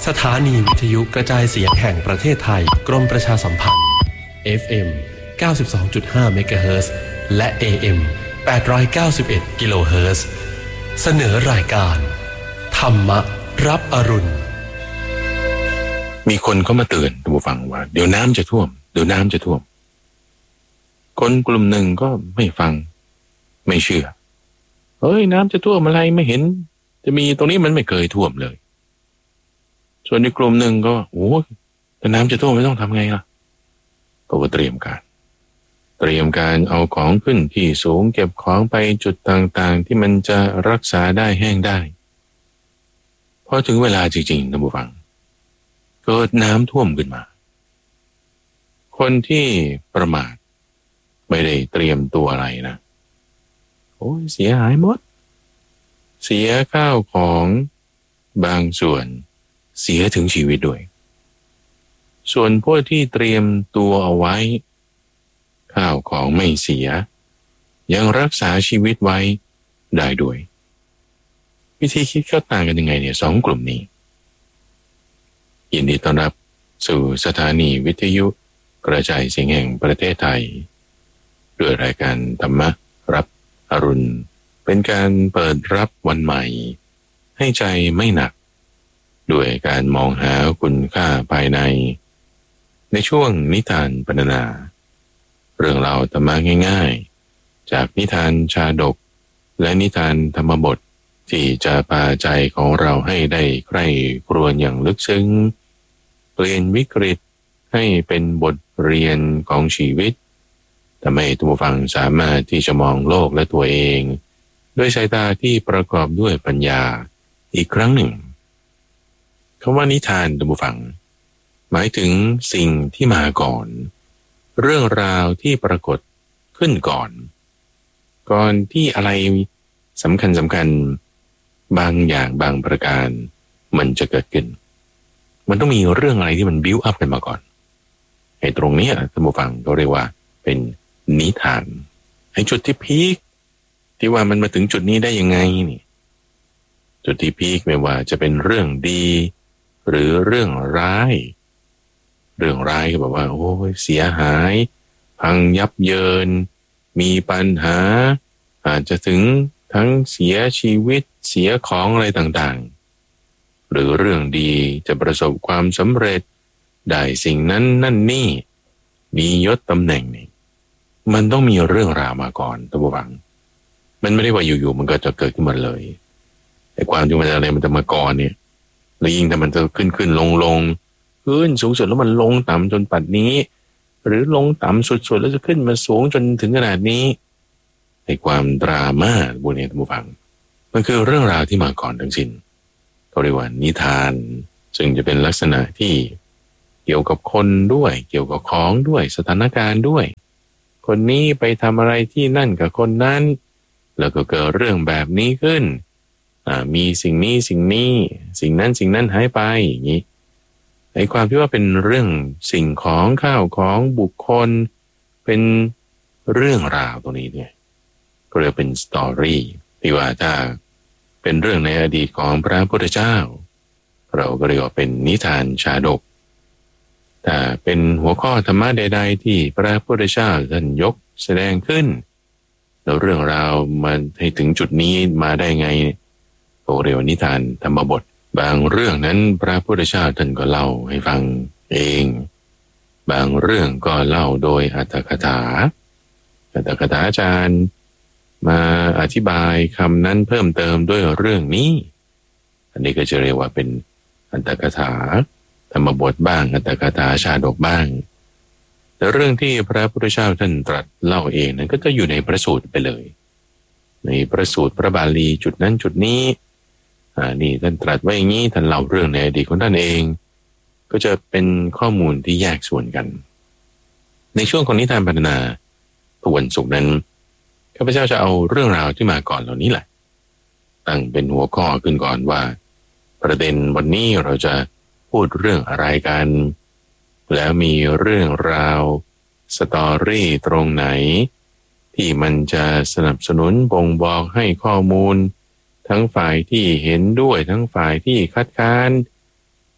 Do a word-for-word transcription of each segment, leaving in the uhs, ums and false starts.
ถานีวิทยุกระจายเสียงแห่งประเทศไทยกรมประชาสัมพันธ์ เอฟ เอ็ม เก้าสิบสองจุดห้า เมกะเฮิรตซ์ และ เอ เอ็ม แปดร้อยเก้าสิบเอ็ด กิโลเฮิรตซ์ เสนอรายการธรรมรับอรุณมีคนเขามาเตือนท่านผู้ฟังว่าเดี๋ยวน้ำจะท่วมเดี๋ยวน้ำจะท่วมคนกลุ่มหนึ่งก็ไม่ฟังไม่เชื่อเฮ้ยน้ำจะท่วมอะไรไม่เห็นจะมีตรงนี้มันไม่เคยท่วมเลยส่วนในกลุ่มหนึ่งก็โอ้แต่น้ำจะท่วมไม่ต้องทำไงล่ะก็เตรียมการเตรียมการเอาของขึ้นที่สูงเก็บของไปจุดต่างๆที่มันจะรักษาได้แห้งได้พอถึงเวลาจริงๆท่านผู้ฟังเกิดน้ำท่วมขึ้นมาคนที่ประมาทไม่ได้เตรียมตัวอะไรนะโอ้ยเสียหายหมดเสียข้าวของบางส่วนเสียถึงชีวิตด้วยส่วนพวกที่เตรียมตัวเอาไว้ข้าวของไม่เสียยังรักษาชีวิตไว้ได้ด้วยวิธีคิดก็ต่างกันยังไงเนี่ยสองกลุ่มนี้ยินดีต้อนรับสู่สถานีวิทยุกระจายเสียงแห่งประเทศไทยด้วยรายการธรรมรับอรุณเป็นการเปิดรับวันใหม่ให้ใจไม่หนักด้วยการมองหาคุณค่าภายในในช่วงนิทานปรรณนาเรื่องราวธรรมะง่ายๆจากนิทานชาดกและนิทานธรรมบทที่จะพาใจของเราให้ได้ใคร่ครวญอย่างลึกซึ้งเปลี่ยนวิกฤตให้เป็นบทเรียนของชีวิตทำให้ท่านผู้ฟังสามารถที่จะมองโลกและตัวเองด้วยสายตาที่ประกอบด้วยปัญญาอีกครั้งหนึ่งคำว่านิทานท่านผู้ฟังหมายถึงสิ่งที่มาก่อนเรื่องราวที่ปรากฏขึ้นก่อนก่อนที่อะไรสำคัญสำคัญบางอย่างบางประการมันจะเกิดขึ้นมันต้องมีเรื่องอะไรที่มันบิวอัพกันมาก่อนไอ้ตรงนี้ท่านผู้ฟังก็เรียกว่าเป็นนิทานไอ้จุดที่พีคที่ว่ามันมาถึงจุดนี้ได้ยังไงนี่จุดที่พีคไม่ว่าจะเป็นเรื่องดีหรือเรื่องร้ายเรื่องร้ายก็แบบว่าโอ้ยเสียหายพังยับเยินมีปัญหาอาจจะถึงทั้งเสียชีวิตเสียของอะไรต่างๆหรือเรื่องดีจะประสบความสำเร็จได้สิ่งนั้นนั่นนี่มียศตำแหน่งนี่มันต้องมีเรื่องราวมาก่อนท่านผู้ฟังมันไม่ได้ว่าอยู่ๆมันก็จะเกิดขึ้นมาเลยไอ้ความที่มันอะไรมันจะมาก่อนเนี่ยแล้วยิ่งแต่มันจะขึ้นขึ้นลงลงขึ้นสูงสุดแล้วมันลงต่ำจนปัดนี้หรือลงต่ำสุดๆแล้วจะขึ้นมาสูงจนถึงขนาดนี้ไอ้ความดราม่าพวกนี้ท่านผู้ฟังมันคือเรื่องราวที่มาก่อนทั้งสิ้นเขาเรียกว่านิทานซึ่งจะเป็นลักษณะที่เกี่ยวกับคนด้วยเกี่ยวกับของด้วยสถานการณ์ด้วยคนนี้ไปทำอะไรที่นั่นกับคนนั้นแล้วก็เกิดเรื่องแบบนี้ขึ้นมีสิ่งนี้สิ่งนี้สิ่งนั้นสิ่งนั้นหายไปอย่างนี้ในความที่ว่าเป็นเรื่องสิ่งของข้าวของบุคคลเป็นเรื่องราวตรงนี้เนี่ยก็เรียกเป็นสตอรี่ที่ว่าถ้าเป็นเรื่องในอดีตของพระพุทธเจ้าเราก็เรียกว่าเป็นนิทานชาดกแต่เป็นหัวข้อธรรมะใดๆที่พระพุทธเจ้าท่านยกแสดงขึ้นแล้วเรื่องราวมาให้ถึงจุดนี้มาได้ไงก็เรียกว่านิทานธรรมบทบางเรื่องนั้นพระพุทธเจ้าท่านก็เล่าให้ฟังเองบางเรื่องก็เล่าโดยอรรถกถาอรรถกถาอาจารย์มาอธิบายคำนั้นเพิ่มเติมด้วยเรื่องนี้อันนี้ก็จะเรียกว่าเป็นอรรถกถาธรรมบทบ้างอรรถกถาชาดกบ้างแต่เรื่องที่พระพุทธเจ้าท่านตรัสเล่าเองนั้นก็จะอยู่ในพระสูตรไปเลยในพระสูตรพระบาลีจุดนั้นจุดนี้อ่านี่ท่านตรัสไว้อย่างนี้ท่านเล่าเรื่องในอดีตของท่านเองก็จะเป็นข้อมูลที่แยกส่วนกันในช่วงของนิทานปรรณนาทุกวันศุกร์นั้นข้าพเจ้าจะเอาเรื่องราวที่มาก่อนเหล่านี้แหละตั้งเป็นหัวข้อขึ้นก่อนว่าประเด็นวันนี้เราจะพูดเรื่องอะไรกันแล้วมีเรื่องราวสตอรี่ตรงไหนที่มันจะสนับสนุนบ่งบอกให้ข้อมูลทั้งฝ่ายที่เห็นด้วยทั้งฝ่ายที่คัดค้าน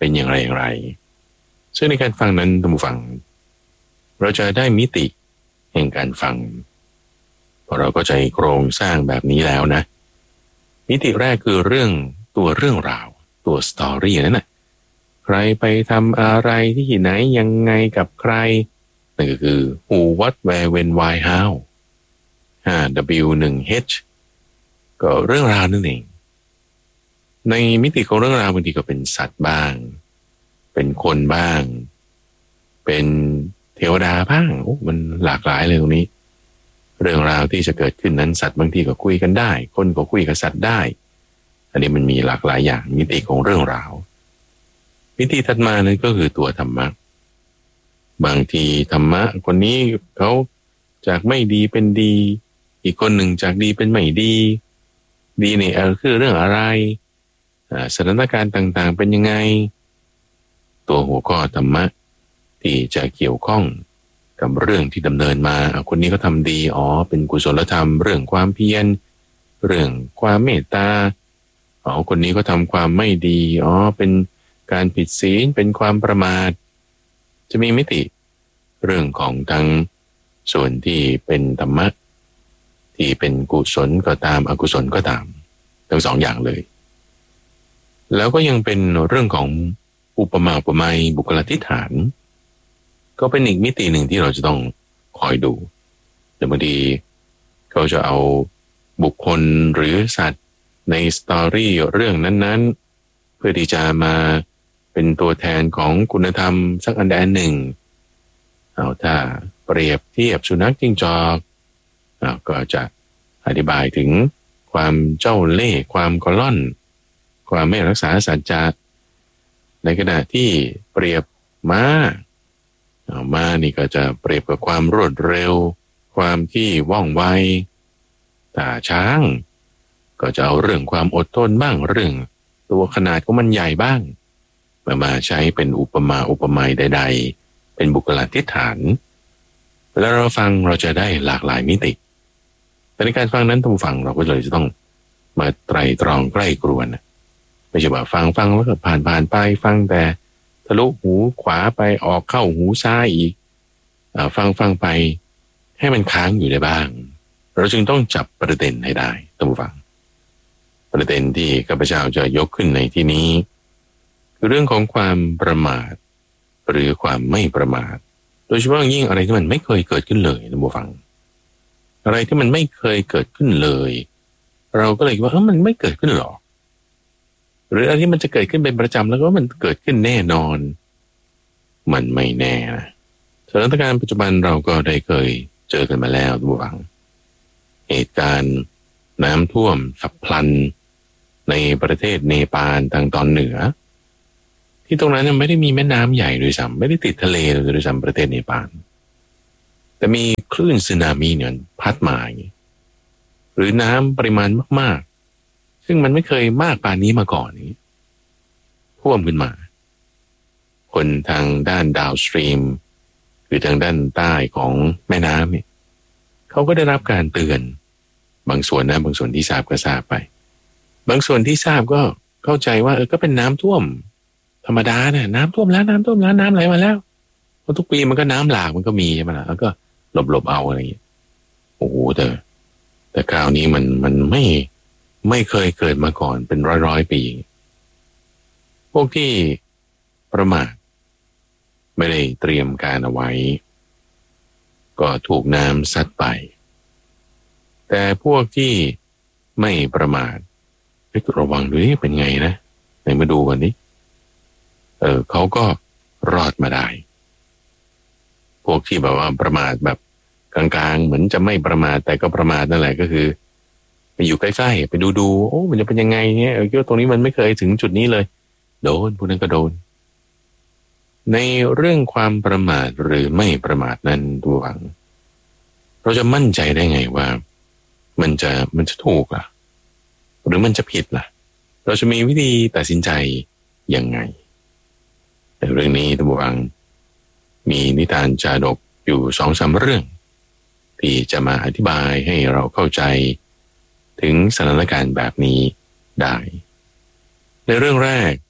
เป็นอย่างไรอย่างไรซึ่งในการฟังนั้นท่านผู้ฟังเราจะได้มิติแห่งการฟังพอเราก็ใจโครงสร้างแบบนี้แล้วนะมิติแรกคือเรื่องตัวเรื่องราวตัวสตอรี่นั่นแหละใครไปทำอะไรที่ไหนยังไงกับใครนั่นก็คือ who what where when why how ห้า ดับเบิลยู หนึ่ง เอช ก็เรื่องราวนั่นเองในมิติของเรื่องราวบางทีก็เป็นสัตว์บ้างเป็นคนบ้างเป็นเทวดาบ้างโอ้มันหลากหลายเลยตรงนี้เรื่องราวที่จะเกิดขึ้นนั้นสัตว์บางทีก็คุยกันได้คนก็คุยกับสัตว์ได้อันนี้มันมีหลากหลายอย่างมิติของเรื่องราวมิติถัดมานั้นก็คือตัวธรรมะบางทีธรรมะคนนี้เขาจากไม่ดีเป็นดีอีกคนหนึ่งจากดีเป็นไม่ดีดีเนี่ยคือเรื่องอะไรสถานการณ์ต่างๆเป็นยังไงตัวหัวข้อธรรมะที่จะเกี่ยวข้องกับเรื่องที่ดำเนินมาคนนี้ก็ทำดีอ๋อเป็นกุศลธรรมเรื่องความเพียรเรื่องความเมตตาอ๋อคนนี้ก็ทำความไม่ดีอ๋อเป็นการผิดศีลเป็นความประมาทจะมีมิติเรื่องของทั้งส่วนที่เป็นธรรมะที่เป็นกุศลก็ตามอกุศลก็ตามทั้งสองอย่างเลยแล้วก็ยังเป็นเรื่องของอุปมาอุปไมยบุคลทิฏฐานก็เป็นอีกมิติหนึ่งที่เราจะต้องคอยดูแต่บางทีเขาจะเอาบุคคลหรือสัตว์ในสตอรี่เรื่องนั้นๆเพื่อที่จะมาเป็นตัวแทนของคุณธรรมสักอันใดอันหนึ่งเอาถ้าเปรียบเทียบสุนัขจิ้งจอกเอาก็จะอธิบายถึงความเจ้าเล่ห์ความกระล่อนความไม่รักษาสัจจะในขณะที่เปรียบม้าเอาม้านี่ก็จะเปรียบกับความรวดเร็วความที่ว่องไวแต่ช้างก็จะเอาเรื่องความอดทนบ้างเรื่องตัวขนาดของมันใหญ่บ้างมามาใช้เป็นอุปมาอุปไมยใดๆเป็นบุคลทิฏฐานแล้วเราฟังเราจะได้หลากหลายมิติแต่ในการฟังนั้นต้องฟังเราก็เลยจะต้องมาไตร่ตรองใกล้กรวนไม่ใช่ว่าฟังฟังแล้วก็ผ่านผ่านไปฟังแต่ทะลุหูขวาไปออกเข้าหูซ้ายอีกฟังฟังไปให้มันค้างอยู่ได้บ้างเราจึงต้องจับประเด็นให้ได้ต้องฟังประเด็นที่ข้าพเจ้าจะยกขึ้นในที่นี้คือเรื่องของความประมาทหรือความไม่ประมาทโดยเฉพาะยิ่งอะไรที่มันไม่เคยเกิดขึ้นเลยนะผู้ฟังอะไรที่มันไม่เคยเกิดขึ้นเลยเราก็เลยว่าเออมันไม่เกิดขึ้นหรอหรืออะไรที่มันจะเกิดขึ้นเป็นประจำแล้วก็มันเกิดขึ้นแน่นอนมันไม่แน่นะสถานการณ์ปัจจุบันเราก็ได้เคยเจอกันมาแล้วทุกฝั่งเหตุการณ์น้ำท่วมฉับพลันในประเทศเนปาลทางตอนเหนือที่ตรงนั้นไม่ได้มีแม่น้ำใหญ่ด้วยซ้ำไม่ได้ติดทะเลเลยด้วยซ้ำประเทศเนปาลแต่มีคลื่นสึนามิเนี่ยพัดมาอย่างนี้หรือน้ำปริมาณมากๆซึ่งมันไม่เคยมากปานนี้มาก่อนนี้ท่วมขึ้นมาคนทางด้านดาวสตรีมคือทางด้านใต้ของแม่น้ำเนี่ยเขาก็ได้รับการเตือนบางส่วนนะบางส่วนที่ทราบก็ทราบไปบางส่วนที่ทราบก็เข้าใจว่าเออก็เป็นน้ำท่วมธรรมดาเนี่ยน้ำท่วมแล้วน้ำท่วมแล้วน้ำไหลมาแล้วเพราะทุกปีมันก็น้ำหลากมันก็มีใช่ไหมล่ะแล้วก็หลบๆเอาอะไรอย่างเงี้ยโอ้โหแต่แต่คราวนี้มันมันไม่ไม่เคยเกิดมาก่อนเป็นร้อยร้อยปีพวกที่ประมาทไม่ได้เตรียมการเอาไว้ก็ถูกน้ำซัดไปแต่พวกที่ไม่ประมาทให้ระวังดูนี่เป็นไงนะไหนมาดูกันนี้เออเขาก็รอดมาได้พวกที่แบบว่าประมาทแบบกลางๆเหมือนจะไม่ประมาทแต่ก็ประมาทนั่นแหละก็คือไปอยู่ใกล้ๆไปดูๆโอ้มันจะเป็นยังไงเนี่ยเออคิดว่าตรงนี้มันไม่เคยถึงจุดนี้เลยโดนพวกนั้นก็โดนในเรื่องความประมาทหรือไม่ประมาทนั้นดูหวังเราจะมั่นใจได้ไงว่ามันจะมันจะถูกล่ะหรือมันจะผิดล่ะเราจะมีวิธีตัดสินใจยังไงในเรื่องนี้ท่านผู้ฟังมีนิทานจาดกอยู่สองสามเรื่องที่จะมาอธิบายให้เราเข้าใจถึงสถานการณ์แบบนี้ได้ในเรื่องแรกเป็น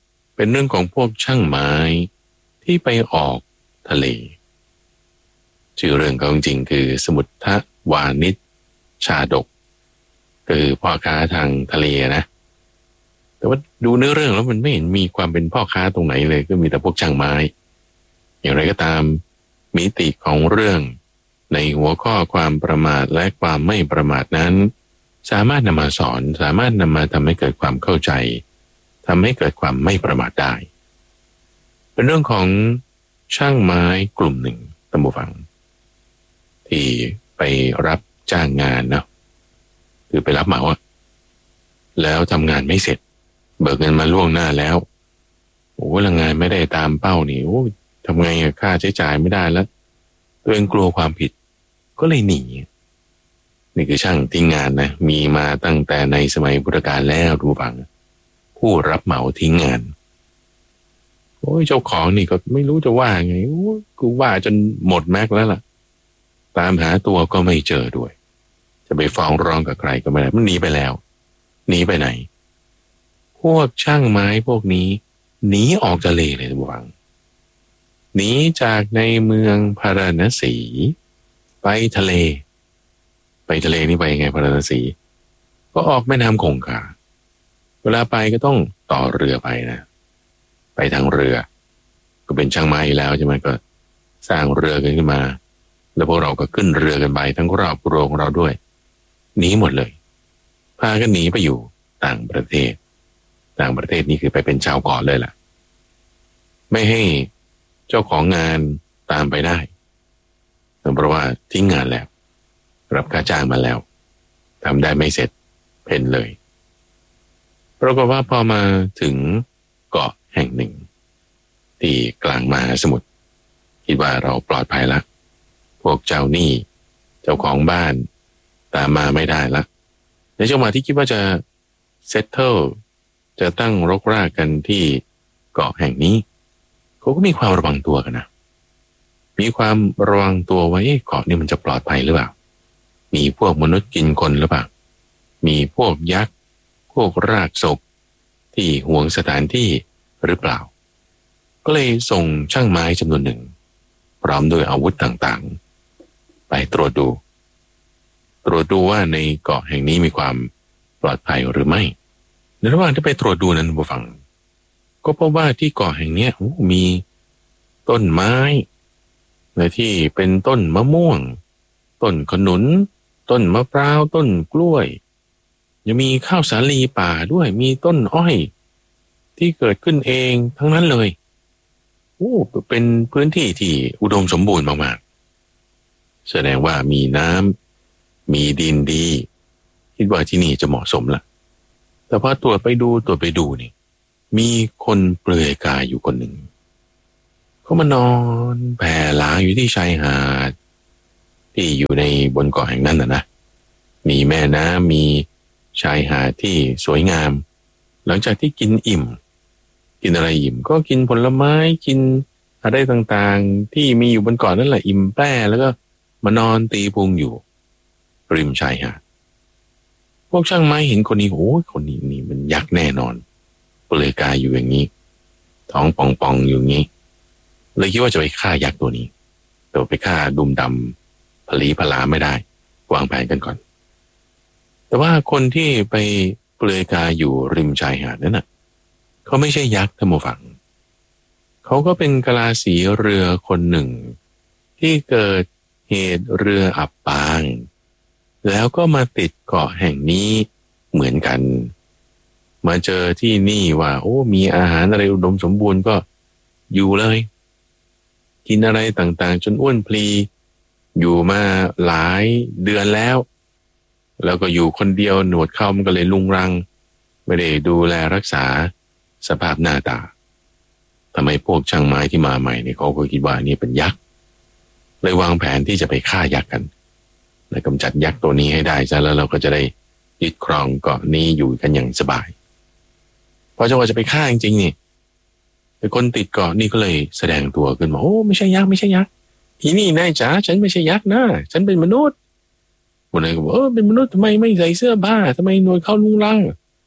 เป็นเรื่องของพวกช่างไม้ที่ไปออกทะเลชื่อเรื่องเขาจริงๆคือสมุททวานิชชาดกคือพ่อค้าทางทะเลนะแต่ว่าดูเนื้อเรื่องแล้วมันไม่เห็นมีความเป็นพ่อค้าตรงไหนเลยก็มีแต่พวกช่างไม้อย่างไรก็ตามมิติของเรื่องในหัวข้อความประมาทและความไม่ประมาทนั้นสามารถนำมาสอนสามารถนำมาทำให้เกิดความเข้าใจทำให้เกิดความไม่ประมาทได้เป็นเรื่องของช่างไม้กลุ่มหนึ่งท่านผู้ฟังที่ไปรับจ้างงานนะคือไปรับเหมาแล้วทำงานไม่เสร็จเบิกเงินมาล่วงหน้าแล้วโอ้แล้วงานไม่ได้ตามเป้านี่โอ้ทำไงค่าใช้จ่ายไม่ได้แล้วตัวเองกลัวความผิดก็เลยหนีนี่คือช่างทิ้งงานนะมีมาตั้งแต่ในสมัยพุทธกาลแล้วดูฟังผู้รับเหมาทิ้งงานโอ้ยเจ้าของนี่ก็ไม่รู้จะว่าไงโอ้กูว่าจนหมดแม็กแล้วล่ะตามหาตัวก็ไม่เจอด้วยจะไปฟ้องร้องกับใครก็ไม่ได้มันหนีไปแล้วหนีไปไหนพวกช่างไม้พวกนี้หนีออกทะเลเลยทุกฝังหนีจากในเมืองพาราณสีไปทะเลไปทะเลนี่ไปยังไงพาราณสีก็ออกแม่น้ำคงคาเวลาไปก็ต้องต่อเรือไปนะไปทางเรือก็เป็นช่างไม้แล้วใช่ไหมก็สร้างเรือกันขึ้นมาแล้วพวกเราก็ขึ้นเรือกันไปทั้งครอบครัวของเราด้วยหนีหมดเลยพากันหนีไปอยู่ต่างประเทศต่างประเทศนี่คือไปเป็นชาวเกาะเลยล่ะไม่ให้เจ้าของงานตามไปได้เพราะว่าทิ้งงานแล้วรับค่าจ้างมาแล้วทำได้ไม่เสร็จเพ่นเลยปรากฏว่าพอมาถึงเกาะแห่งหนึ่งที่กลางมหาสมุทรคิดว่าเราปลอดภัยละพวกเจ้าหนี้เจ้าของบ้านตามมาไม่ได้ละในจังหวะที่คิดว่าจะเซตเทิลจะตั้งรกรากกันที่เกาะแห่งนี้เขาก็มีความระวังตัวกันนะมีความระวังตัวว่าเอ๊ะเกาะนี้มันจะปลอดภัยหรือเปล่ามีพวกมนุษย์กินคนหรือเปล่ามีพวกยักษ์พวกรากศพที่ห่วงสถานที่หรือเปล่าก็เลยส่งช่างไม้จำนวนหนึ่งพร้อมด้วยอาวุธต่างๆไปตรวจดูตรวจดูว่าในเกาะแห่งนี้มีความปลอดภัยหรือไม่ในระหว่างที่ไปตรวจดูนั้นผู้ฟังก็พบว่าที่เกาะแห่งนี้มีต้นไม้ในที่เป็นต้นมะม่วงต้นขนุนต้นมะพร้าวต้นกล้วยยังมีข้าวสาลีป่าด้วยมีต้นอ้อยที่เกิดขึ้นเองทั้งนั้นเลยโอ้เป็นพื้นที่ที่อุดมสมบูรณ์มากๆแสดงว่ามีน้ำมีดินดีคิดว่าที่นี่จะเหมาะสมละแต่พอตรวจไปดูตรวจไปดูนี่มีคนเปลือยกายอยู่คนหนึ่งเขามานอนแผ่หลาอยู่ที่ชายหาดที่อยู่ในบนเกาะแห่งนั้นนะนะมีแม่น้ำมีชายหาดที่สวยงามหลังจากที่กินอิ่มกินอะไรอิ่มก็กินผลไม้กินอะไรต่างๆที่มีอยู่บนเกาะนั่นแหละอิ่มแป้แล้วก็มานอนตีพุงอยู่ริมชายหาดพวกช่างไม้เห็นคนนี้โอ้ยคนนี้นี่มันยักษ์แน่นอนเปลือยกายอยู่อย่างนี้ท้องป่องๆอยู่อย่างนี้เลยคิดว่าจะไปฆ่ายักษ์ตัวนี้แต่ไปฆ่าดุมดำผลีผลาไม่ได้วางแผนกันก่อนแต่ว่าคนที่ไปเปลือยกายอยู่ริมชายหาดนั้นน่ะเขาไม่ใช่ยักษ์ท่านผู้ฟังเขาก็เป็นกะลาสีเรือคนหนึ่งที่เกิดเหตุเรืออับปางแล้วก็มาติดเกาะแห่งนี้เหมือนกันมาเจอที่นี่ว่าโอ้มีอาหารอะไรอุดมสมบูรณ์ก็อยู่เลยกินอะไรต่างๆจนอ้วนพลีอยู่มาหลายเดือนแล้วแล้วก็อยู่คนเดียวหนวดเข้ามันก็เลยลุงรังไม่ได้ดูแลรักษาสภาพหน้าตาทำไมพวกช่างไม้ที่มาใหม่เนี่ยเขาก็คิดว่านี่เป็นยักษ์เลยวางแผนที่จะไปฆ่ายักษ์กันและกำจัดยักษ์ตัวนี้ให้ได้ซะแล้วเราก็จะได้ยึดครองเกาะนี้อยู่กันอย่างสบายพอจังหวะจะไปฆ่าจริงๆนี่แต่คนติดเกาะนี่ก็เลยแสดงตัวขึ้นมาโอ้ไม่ใช่ยักษ์ไม่ใช่ยักษ์อีนี่นายจ๋าฉันไม่ใช่ยักษ์นะฉันเป็นมนุษย์คนไหนก็บอกเออเป็นมนุษย์ทำไมไม่ใส่เสื้อผ้าทำไมหนวดเข้าลุงลังโอ้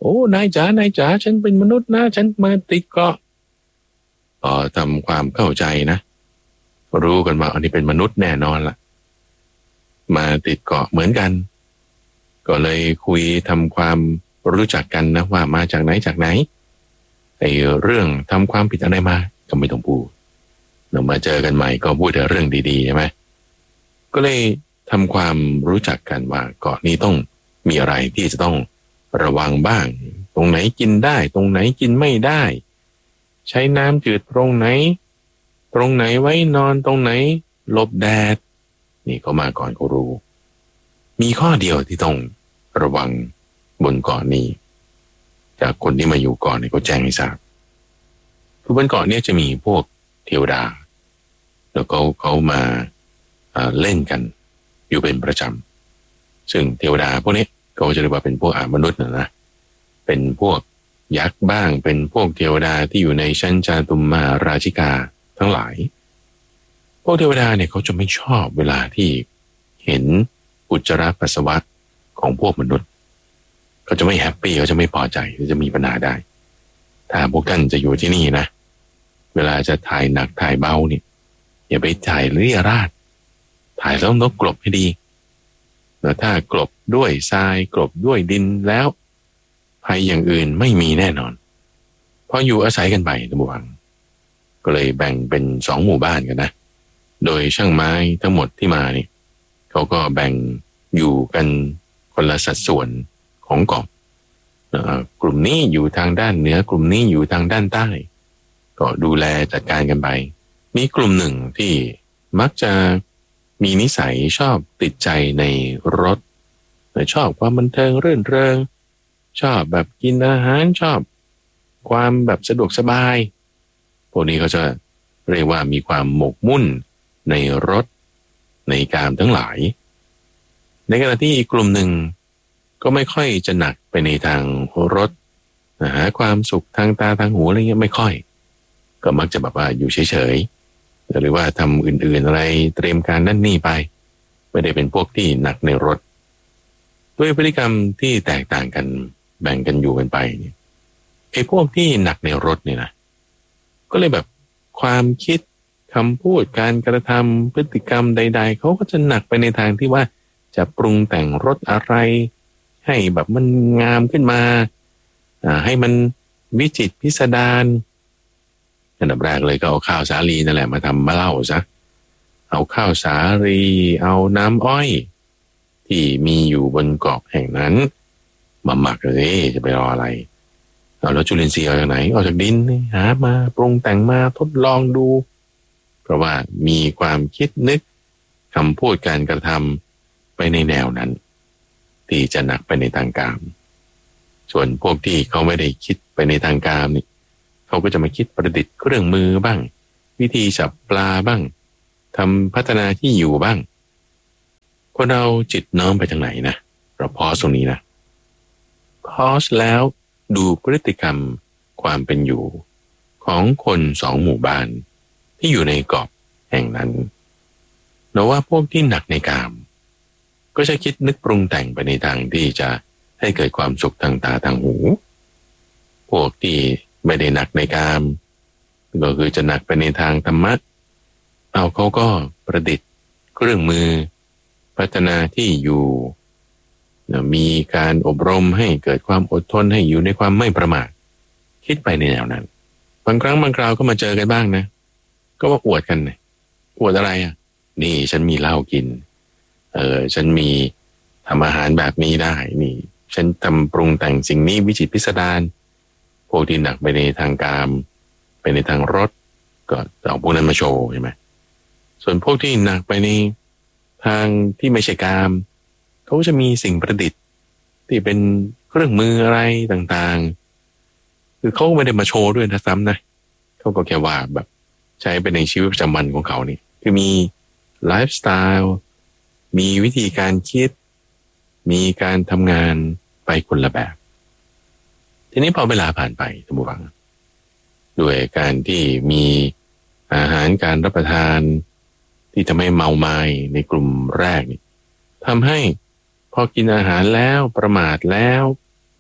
โอ้นายจ๋านายจ๋าฉันเป็นมนุษย์นะฉันมาติดเกาะพอทำความเข้าใจนะรู้กันว่าอันนี้เป็นมนุษย์แน่นอนล่ะมาติดเกาะเหมือนกันก็เลยคุยทำความรู้จักกันนะว่ามาจากไหนจากไหนไอ้เรื่องทำความผิดอะไรมาก็ไม่ต้องพูดเรามาเจอกันใหม่ก็พูดแต่เรื่องดีๆใช่ไหมก็เลยทำความรู้จักกันว่าเกาะนี้ต้องมีอะไรที่จะต้องระวังบ้างตรงไหนกินได้ตรงไหนกินไม่ได้ใช้น้ำจืดตรงไหนตรงไหนไว้นอนตรงไหนหลบแดดนี่เขามาก่อนเขารู้มีข้อเดียวที่ต้องระวังบนเกาะนี้จากคนที่มาอยู่ก่อนเนี่ยเขาแจ้งให้ทราบคือบนเกาะนี้จะมีพวกเทวดาแล้วเขาเขามาเล่นกันอยู่เป็นประจำซึ่งเทวดาพวกนี้เขาจะเรียกว่าเป็นพวกอามนุษย์นะนะเป็นพวกยักษ์บ้างเป็นพวกเทวดาที่อยู่ในชั้นจาตุมมาราชิกาทั้งหลายพวกเทวดาเนี่ยเขาจะไม่ชอบเวลาที่เห็นอุจจาระปัสสาวะของพวกมนุษย์เขาจะไม่แฮปปี้เขาจะไม่พอใจจะมีปัญหาได้ถ้าพวกท่านจะอยู่ที่นี่นะเวลาจะถ่ายหนักถ่ายเบาเนี่ยอย่าไปถ่ายเรี่ยราดถ่ายแล้วต้องกลบให้ดีแล้วถ้ากลบด้วยทรายกลบด้วยดินแล้วภัยอย่างอื่นไม่มีแน่นอนเพราะอยู่อาศัยกันไปทั้งหมดก็เลยแบ่งเป็นสองหมู่บ้านกันนะโดยช่างไม้ทั้งหมดที่มานี่เขาก็แบ่งอยู่กันคนละสัดส่วนของเกาะกลุ่มนี้อยู่ทางด้านเหนือกลุ่มนี้อยู่ทางด้านใต้ก็ดูแลจัดการกันไปมีกลุ่มหนึ่งที่มักจะมีนิสัยชอบติดใจในรถชอบความบันเทิงรื่นเริงชอบแบบกินอาหารชอบความแบบสะดวกสบายพวกนี้เขาจะเรียกว่ามีความหมกมุ่นในรถในกามทั้งหลายในขณะที่อีกกลุ่มหนึ่งก็ไม่ค่อยจะหนักไปในทางรถหาความสุขทางตาทางหูอะไรเงี้ยไม่ค่อยก็มักจะแบบว่าอยู่เฉยๆหรือว่าทำอื่นๆอะไรเตรียมการนั่นนี่ไปไม่ได้เป็นพวกที่หนักในรถด้วยพฤติกรรมที่แตกต่างกันแบ่งกันอยู่กันไปเนี่ยไอ้พวกที่หนักในรถเนี่ยนะก็เลยแบบความคิดคำพูดการกระทำพฤติกรรมใดๆเขาก็จะหนักไปในทางที่ว่าจะปรุงแต่งรถอะไรให้แบบมันงามขึ้นมาให้มันวิจิตรพิสดารอันดับแรกเลยก็เอาข้าวสาลีนั่นแหละมาทำมะเหล้าซะเอาข้าวสาลีเอาน้ำอ้อยที่มีอยู่บนเกาะแห่งนั้นมาหมักเลยจะไปรออะไรเอาแล้วจุลินทรีย์เอาจากไหนเอาจากดินหามาปรุงแต่งมาทดลองดูเพราะว่ามีความคิดนึกคำพูดการกระทำไปในแนวนั้นที่จะหนักไปในทางกามส่วนพวกที่เขาไม่ได้คิดไปในทางกามนี่เขาก็จะมาคิดประดิษฐ์เครื่องมือบ้างวิธีจับปลาบ้างทำพัฒนาที่อยู่บ้างคนเราจิตน้อมไปทางไหนนะเราพอสตรงนี้นะพอสแล้วดูพฤติกรรมความเป็นอยู่ของคนสองหมู่บ้านที่อยู่ในเกาะแห่งนั้นเราว่าพวกที่หนักในกามก็จะคิดนึกปรุงแต่งไปในทางที่จะให้เกิดความสุขทางตาทางหูพวกที่ไม่ได้หนักในกามก็คือจะหนักไปในทางธรรมะเอาเขาก็ประดิษฐ์เครื่องมือพัฒนาที่อยู่มีการอบรมให้เกิดความอดทนให้อยู่ในความไม่ประมาทคิดไปในแนวนั้นบางครั้งบางคราวก็มาเจอกันบ้างนะก็ว่าอวดกันนะอวดอะไรอ่ะนี่ฉันมีเหล้ากินเออฉันมีทำอาหารแบบนี้ได้นี่ฉันทำปรุงแต่งสิ่งนี้วิจิตรพิสดารพวกที่หนักไปในทางกามไปในทางรสก็เอาพวกนั้นมาโชว์ใช่ไหมส่วนพวกที่หนักไปในทางที่ไม่ใช่กามเขาจะมีสิ่งประดิษฐ์ที่เป็นเครื่องมืออะไรต่างๆคือเขาไม่ได้มาโชว์ด้วยนะซ้ำนะเขาก็แค่ว่าแบบใช้ไปในชีวิตประจำวันของเขานี่คือมีไลฟ์สไตล์มีวิธีการคิดมีการทำงานไปคนละแบบทีนี้พอเวลาผ่านไปท่านผู้ฟังด้วยการที่มีอาหารการรับประทานที่ทำให้เมาไม้ในกลุ่มแรกนี่ทำให้พอกินอาหารแล้วประมาทแล้ว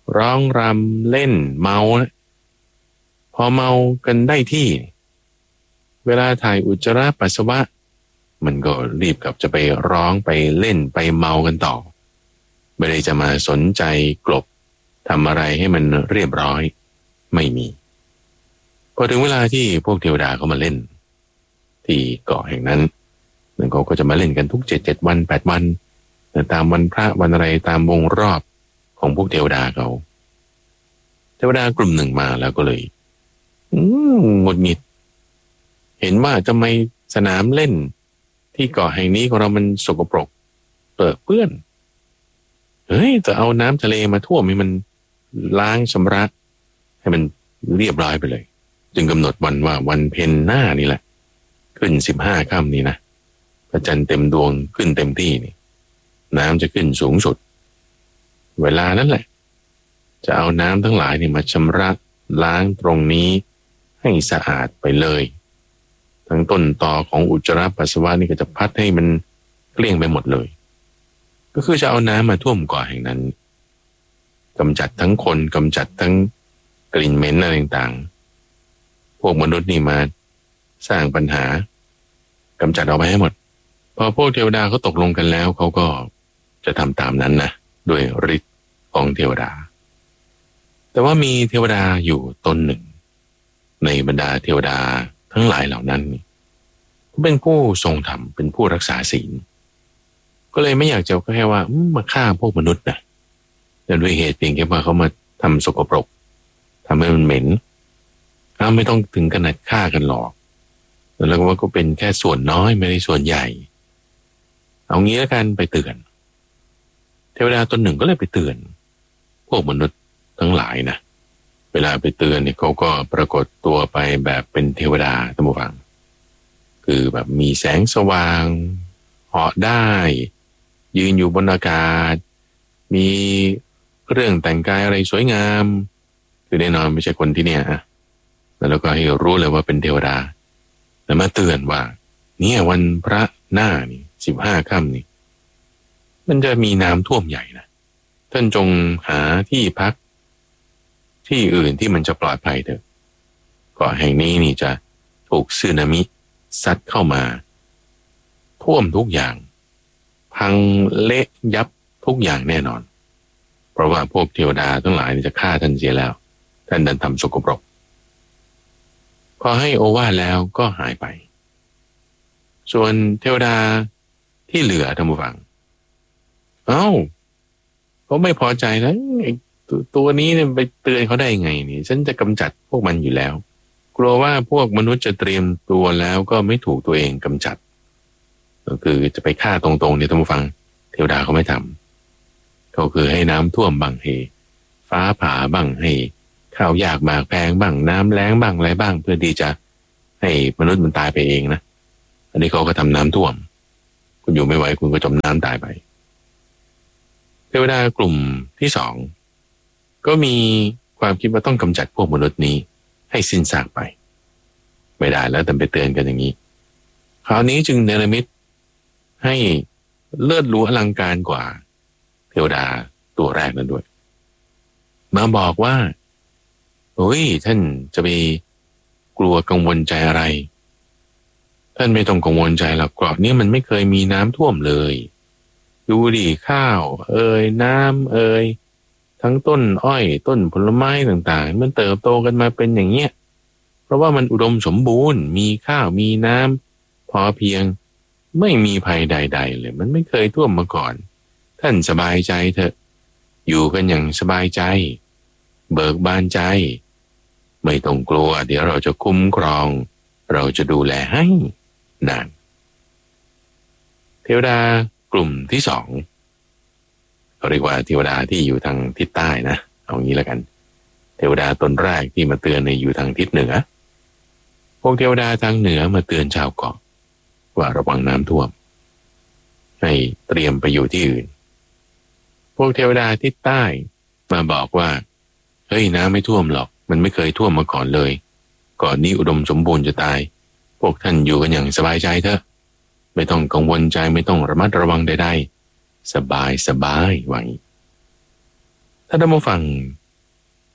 ร้องรำเล่นเมานะพอเมากันได้ที่เวลาถ่ายอุจจาระปัสสาวะมันก็รีบกลับจะไปร้องไปเล่นไปเมากันต่อไม่ได้จะมาสนใจกลบทำอะไรให้มันเรียบร้อยไม่มีพอถึงเวลาที่พวกเทวดาเขามาเล่นที่เกาะแห่งนั้นนั่นเขาก็จะมาเล่นกันทุกเจ็ดเจ็ดวันแปดวันตามวันพระวันอะไรตามวงรอบของพวกเทวดาเขาเทวดากลุ่มหนึ่งมาแล้วก็เลยอืมหงุดหงิดเห็นว่าทำไมสนามเล่นที่เกาะแห่งนี้ของเรามันสกปรกเปื้อนเปื้อนเฮ้ยจะเอาน้ำทะเลมาท่วมให้มันล้างชำระให้มันเรียบร้อยไปเลยจึงกำหนดวันว่าวันเพ็ญหน้านี่แหละขึ้นสิบห้าค่ำนี้นะพระจันทร์เต็มดวงขึ้นเต็มที่นี่น้ำจะขึ้นสูงสุดเวลานั้นแหละจะเอาน้ำทั้งหลายนี่มาชำระล้างตรงนี้ให้สะอาดไปเลยทั้งต้นตอของอุจจาระปัสสาวะนี่ก็จะพัดให้มันเกลี้ยงไปหมดเลยก็คือจะเอาน้ำมาท่วมเกาะแห่งนั้นกำจัดทั้งคนกำจัดทั้งกลิ่นเหม็นอะไรต่างๆพวกมนุษย์นี่มาสร้างปัญหากำจัดเอาไปให้หมดพอพวกเทวดาเขาตกลงกันแล้วเขาก็จะทำตามนั้นนะด้วยฤทธิ์ของเทวดาแต่ว่ามีเทวดาอยู่ตนหนึ่งในบรรดาเทวดาทั้งหลายเหล่านั้นเป็นผู้ทรงธรรมเป็นผู้รักษาศีลก็เลยไม่อยากจะแค่ว่ามาฆ่าพวกมนุษย์นะแต่ด้วยเหตุเพียงแค่ว่าเขามาทำสกปรกทำให้มันเหม็นไม่ต้องถึงขนาดฆ่ากันหรอกแล้วก็ว่าก็เป็นแค่ส่วนน้อยไม่ได้ส่วนใหญ่เอางี้แล้วกันไปเตือนเทวดาตนหนึ่งก็เลยไปเตือนพวกมนุษย์ทั้งหลายนะเวลาไปเตือนเนี่ยเขาก็ปรากฏตัวไปแบบเป็นเทวดาท่านผู้ฟังคือแบบมีแสงสว่างเหาะได้ยืนอยู่บนอากาศมีเครื่องแต่งกายอะไรสวยงามคือแน่นอนไม่ใช่คนที่เนี่ยอะแล้วก็ให้รู้เลยว่าเป็นเทวดาแต่มาเตือนว่าเนี่ยวันพระหน้านี่สิบห้าค่ำนี่มันจะมีน้ำท่วมใหญ่นะท่านจงหาที่พักที่อื่นที่มันจะปลอดภัยเถอะเกาะแห่งนี้นี่จะถูกสึนามิซัดเข้ามาท่วมทุกอย่างพังเละยับทุกอย่างแน่นอนเพราะว่าพวกเทวดาทั้งหลายจะฆ่าท่านเสียแล้วท่านดันทำสกปรกพอให้โอวาทแล้วก็หายไปส่วนเทวดาที่เหลือท่านผู้ฟังเอ้าเขาไม่พอใจนะไอ้ตัวนี้เนี่ยไปเตือนเขาได้ไงนี่ฉันจะกำจัดพวกมันอยู่แล้วกลัวว่าพวกมนุษย์จะเตรียมตัวแล้วก็ไม่ถูกตัวเองกำจัดก็คือจะไปฆ่าตรงๆเนี่ยท่านผู้ฟังเทวดาเขาไม่ทำเขาคือให้น้ำท่วมบ้างให้ฟ้าผ่าบ้างให้ข้าวยากหมากแพงบ้างน้ำแล้งบ้างอะไรบ้างเพื่อที่จะให้มนุษย์มันตายไปเองนะอันนี้เขาก็ทำน้ำท่วมคุณอยู่ไม่ไหวคุณก็จมน้ำตายไปเทวดากลุ่มที่สองก็มีความคิดว่าต้องกำจัดพวกมนุษย์นี้ให้สิ้นซากไปไม่ได้แล้วแต่ไปเตือนกันอย่างนี้คราวนี้จึงเนรมิตให้เลิศหรูอลังการกว่าเทวดาตัวแรกนั้นด้วยมาบอกว่าโอ้ยท่านจะไปกลัวกังวลใจอะไรท่านไม่ต้องกังวลใจหรอกเกาะนี้มันไม่เคยมีน้ำท่วมเลยดูดิข้าวเอ่ยน้ำเอ่ยทั้งต้นอ้อยต้นผลไม้ต่างๆมันเติบโตกันมาเป็นอย่างเงี้ยเพราะว่ามันอุดมสมบูรณ์มีข้าวมีน้ำพอเพียงไม่มีภัยใดๆเลยมันไม่เคยท่วมมาก่อนท่านสบายใจเถอะอยู่กันอย่างสบายใจเบิกบานใจไม่ต้องกลัวเดี๋ยวเราจะคุ้มครองเราจะดูแลให้นานเทวดากลุ่มที่สองเขาเรียกว่าเทวดาที่อยู่ทางทิศใต้นะเอางี้แล้วกันเทวดาตนแรกที่มาเตือนในอยู่ทางทิศเหนือพวกเทวดาทางเหนือมาเตือนชาวเกาะว่าระวังน้ำท่วมให้เตรียมไปอยู่ที่อื่นพวกเทวดาทิศใต้มาบอกว่าเฮ้ยน้ำไม่ท่วมหรอกมันไม่เคยท่วมมาก่อนเลยก่อนนี้อุดมสมบูรณ์จะตายพวกท่านอยู่กันอย่างสบายใจเถอะไม่ต้องกังวลใจไม่ต้องระมัดระวังใดๆสบายสบายว่างี้ถ้าท่านผู้ฟัง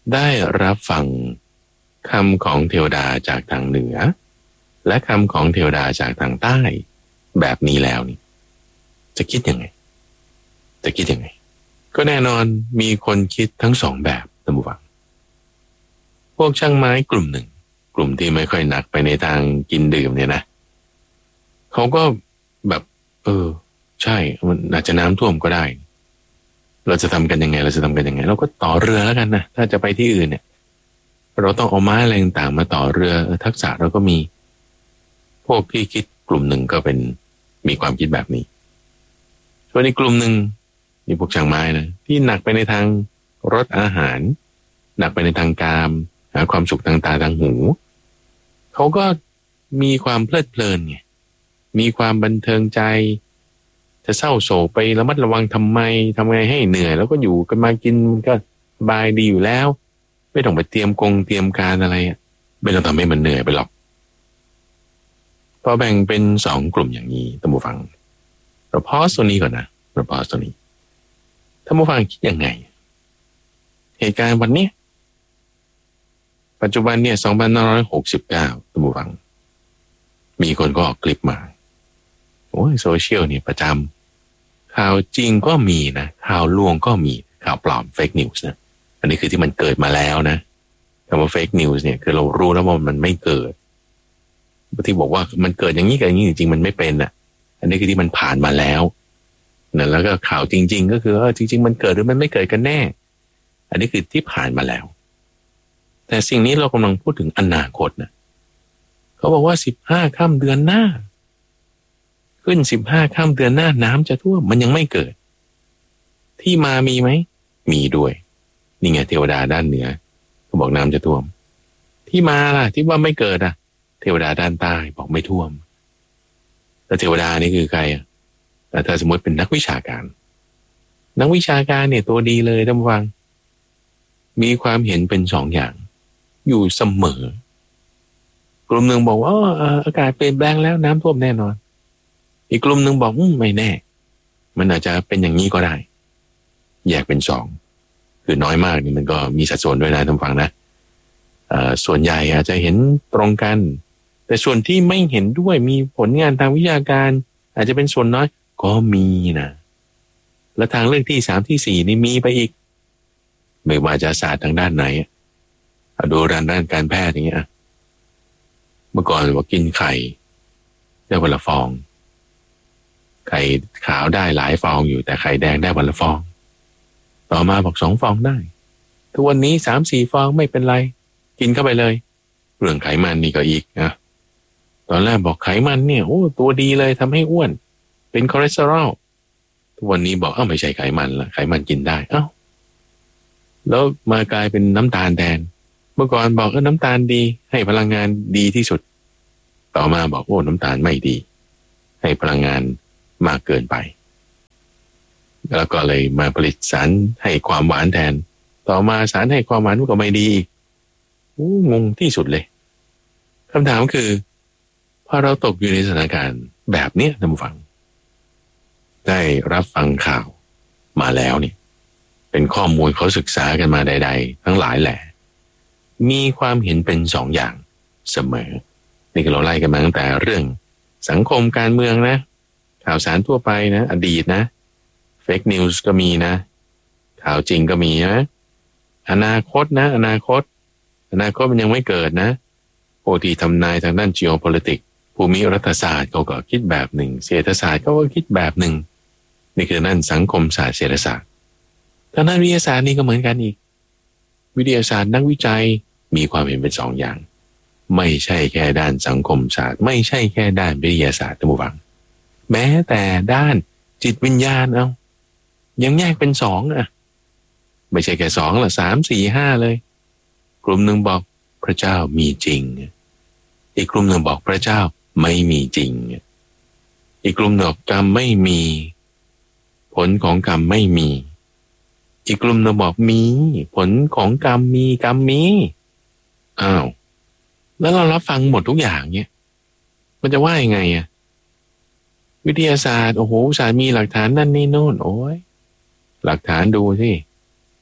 ได้รับฟังคำของเทวดาจากทางเหนือและคำของเทวดาจากทางใต้แบบนี้แล้วนี่จะคิดยังไงจะคิดยังไงก็แน่นอนมีคนคิดทั้งสองแบบท่านผู้ฟังพวกช่างไม้กลุ่มหนึ่งกลุ่มที่ไม่ค่อยหนักไปในทางกินดื่มเนี่ยนะเขาก็แบบเออใช่มันอาจจะน้ำท่วมก็ได้เราจะทำกันยังไงเราจะทำกันยังไงเราก็ต่อเรือแล้วกันนะถ้าจะไปที่อื่นเนี่ยเราต้องเอาไม้อะไรต่างๆมาต่อเรือทักษะเราก็มีพวกที่คิดกลุ่มหนึ่งก็เป็นมีความคิดแบบนี้ส่วนอีกกลุ่มหนึ่งมีพวกช่างไม้นะที่หนักไปในทางรสอาหารหนักไปในทางกามหาความสุขทางตาทางหูเขาก็มีความเพลิดเพลินไงมีความบันเทิงใจจะเศร้าโศกไประมัดระวังทำไมทำไงให้เหนื่อยแล้วก็อยู่กันมากินมันก็สบายดีอยู่แล้วไม่ต้องไปเตรียมกงเตรียมการอะไรอ่ะไม่ต้องทำให้มันเหนื่อยไปหรอกพอแบ่งเป็นสองกลุ่มอย่างนี้ท่านผู้ฟังเราพอสตัวนี้ก่อนนะเราพอสตัวนี้ท่านผู้ฟังคิดยังไงเหตุการณ์วันนี้ปัจจุบันเนี่ยสองพันห้าร้อยหกสิบเก้าท่านผู้ฟังมีคนก็ออกคลิปมาโอ้ยโซเชียลนี่ประจำข่าวจริงก็มีนะข่าวลวงก็มีข่าวปลอมเฟกนิวส์นะอันนี้คือที่มันเกิดมาแล้วนะคำว่าเฟกนิวส์เนี่ยคือเรารู้แล้วว่ามันไม่เกิดที่บอกว่ามันเกิดอย่างนี้กับอย่างนี้จริงๆมันไม่เป็นอ่ะอันนี้คือที่มันผ่านมาแล้วนะแล้วก็ข่าวจริงๆก็คือเออจริงๆมันเกิดหรือมันไม่เกิดกันแน่อันนี้คือที่ผ่านมาแล้วแต่สิ่งนี้เรากำลังพูดถึงอนาคตนะเขาบอกว่าสิบห้าค่ำเดือนหน้าขึ้นสิบห้าค่ำเดือนหน้าน้ำจะท่วมมันยังไม่เกิดที่มามีไหมมีด้วยนี่ไงเทวดาด้านเหนือเขาบอกน้ำจะท่วมที่มาล่ะที่ว่าไม่เกิดอ่ะเทวดาด้านใต้บอกไม่ท่วมแล้วเทวดานี่คือใครอ่ะแต่ถ้าสมมติเป็นนักวิชาการนักวิชาการเนี่ยตัวดีเลยท่านผู้ฟังมีความเห็นเป็นสองอย่างอยู่เสมอกลุ่มหนึ่งบอกว่าอากาศเปลี่ยนแปลงแล้วน้ำท่วมแน่นอนอีกกลุ่มหนึ่งบอกไม่แน่มันอาจจะเป็นอย่างนี้ก็ได้แยกเป็นสองคือน้อยมากนี่มันก็มีสัดส่วนด้วยนะท่านฟังนะส่วนใหญ่อาจจะเห็นตรงกันแต่ส่วนที่ไม่เห็นด้วยมีผลงานทางวิชาการอาจจะเป็นส่วนน้อยก็มีนะและทางเลือกที่สามที่สี่นี่มีไปอีกไม่ว่าจะศาสตร์ทางด้านไหนดูด้านด้านการแพทย์อย่างเงี้ยเมื่อก่อนว่ากินไข่ได้วันละฟองไข่ขาวได้หลายฟองอยู่แต่ไข่แดงได้วันละฟองต่อมาบอกสองฟองได้ทุกวันนี้สามสี่ฟองไม่เป็นไรกินเข้าไปเลยเรื่องไขมันนี่ก็อีกนะตอนแรกบอกไขมันเนี่ยโอ้ตัวดีเลยทำให้อ้วนเป็นคอเลสเตอรอลทุกวันนี้บอกเอ้าไม่ใช่ไขมันละไขมันกินได้เอ้าแล้วมากลายเป็นน้ำตาลแทนเมื่อก่อนบอกเออน้ำตาลดีให้พลังงานดีที่สุดต่อมาบอกโอ้น้ำตาลไม่ดีให้พลังงานมากเกินไปแล้วก็เลยมาผลิตสารให้ความหวานแทนต่อมาสารให้ความหวานก็ไม่ดีอีกโอ้งงที่สุดเลยคำถามคือพอเราตกอยู่ในสถานการณ์แบบนี้ท่านผู้ฟังได้รับฟังข่าวมาแล้วเนี่ยเป็นข้อมูลเขาศึกษากันมาใดๆทั้งหลายแหละมีความเห็นเป็นสองอย่างเสมอนี่ก็เราไล่กันมาตั้งแต่เรื่องสังคมการเมืองนะข่าวสารทั่วไปนะอดีตนะเฟกนิวส์ก็มีนะข่าวจริงก็มีนะอนาคตนะอนาคตอนาคตมันยังไม่เกิดนะโอทีทำนายทางด้าน geopolitics ภูมิรัฐศาสตร์เขาก็คิดแบบหนึ่งเศรษฐศาสตร์เขาก็คิดแบบหนึ่งนี่คือนั่นสังคมศาสตร์เศรษฐศาสตร์ทางด้านวิทยาศาสตร์นี่ก็เหมือนกันอีกวิทยาศาสตร์นักวิจัยมีความเห็นเป็นสองอย่างไม่ใช่แค่ด้านสังคมศาสตร์ไม่ใช่แค่ด้านวิทยาศาสตร์ท่านผู้ฟังแม้แต่ด้านจิตวิญญาณเอายังแยกเป็นสองอ่ะไม่ใช่แค่สองละสามสี่ห้าเลยกลุ่มหนึ่งบอกพระเจ้ามีจริงอีกกลุ่มหนึ่งบอกพระเจ้าไม่มีจริงอีกกลุ่มหนึ่งบอกกรรมไม่มีผลของกรรมไม่มีอีกกลุ่มหนึ่งบอกมีผลของกรรมมีกรรมมีอ้าวแล้วเรารับฟังหมดทุกอย่างเนี่ยมันจะว่ายังไงอะวิทยาศาสตร์โอ้โหศาสตร์มีหลักฐานนั่นนี่โน่นโอ้ยหลักฐานดูสิ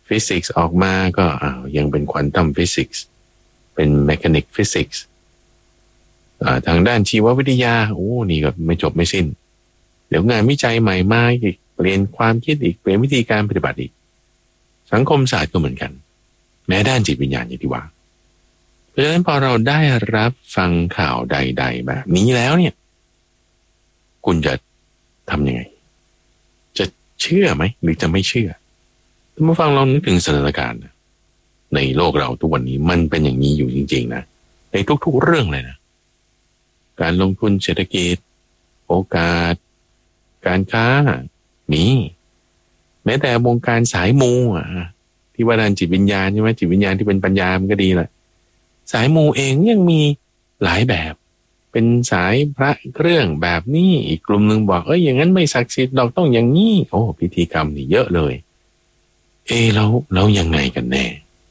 ฟิสิกส์ออกมาก็อ้าวยังเป็นควอนตัมฟิสิกส์เป็นแมคานิกฟิสิกส์ทางด้านชีววิทยาโอ้นี่ก็ไม่จบไม่สิ้นเดี๋ยวงานวิจัยใหม่มาอีกเปลี่ยนความคิดอีกเปลี่ยนวิธีการปฏิบัติอีกสังคมศาสตร์ก็เหมือนกันแม้ด้านจิตวิญญาณอย่างที่ว่าเพราะฉะนั้นพอเราได้รับฟังข่าวใดๆแบบนี้แล้วเนี่ยคุณจะทำยังไงจะเชื่อไหมหรือจะไม่เชื่อถ้ามาฟังลองนึกถึงสถานการณ์ในโลกเราทุกวันนี้มันเป็นอย่างนี้อยู่จริงๆนะในทุกๆเรื่องเลยนะการลงทุนเศรษฐกิจโอกาสการค้ามีแม้แต่วงการสายมูอ่ะที่ว่าด้านจิตวิญญาณใช่ไหมจิตวิญญาณที่เป็นปัญญามันก็ดีแหละสายมูเองยังมีหลายแบบเป็นสายพระเครื่องแบบนี้อีกกลุ่มนึงบอกเอ้ยอย่างนั้นไม่ศักดิ์สิทธิ์เราต้องอย่างนี้โอ้พิธีกรรมนี่เยอะเลยเอแล้วแล้วยังไงกันแน่